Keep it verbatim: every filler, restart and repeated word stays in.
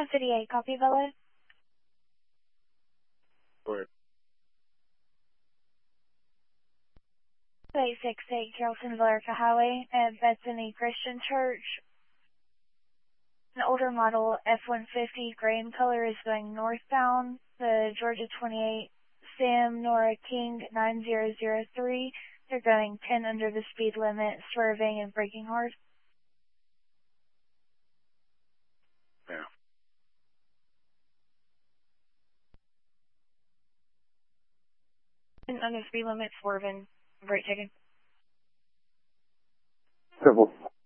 ten fifty-eight, copy, Vela. Go ahead. eight six eight Carrollton Valerica Highway at Bethany Christian Church. An older model F one fifty gray in color is going northbound. The Georgia twenty-eight Sam Nora King nine zero zero three. They're going ten under the speed limit, swerving and braking hard. Yeah. ten under the speed limit, swerving, brake checking. Civil.